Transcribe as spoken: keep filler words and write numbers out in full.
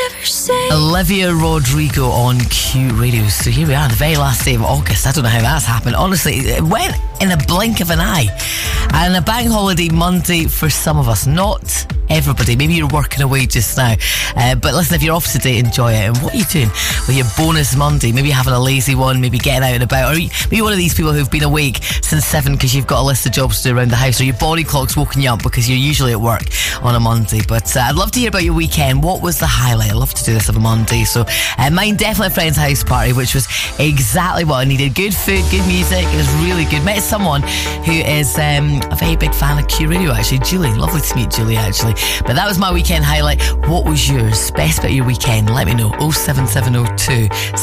ever say. Olivia Rodrigo on Q Radio. So here we are, the very last day of August. I don't know how that's happened. Honestly, it went in a blink of an eye. And a bank holiday Monday for some of us. Not everybody. Maybe you're working away just now. Uh, but listen, if you're off today, enjoy it. And what are you doing with your bonus Monday? Maybe having a lazy one, maybe getting out and about. Or maybe one of these people who've been awake since seven because you've got a list of jobs to do around the house, or your body clock's woken you up because you're usually at work on a Monday. But uh, I'd love to hear about your weekend. What was the highlight? I love to do this on a Monday. So uh, mine, definitely a friend's house party, which was exactly what I needed. Good food, good music. It was really good. Met someone who is um, a very big fan of Q Radio, actually. Julie. Lovely to meet Julie, actually. But that was my weekend highlight. What was yours? Best bit of your weekend? Let me know. oh seven seven oh two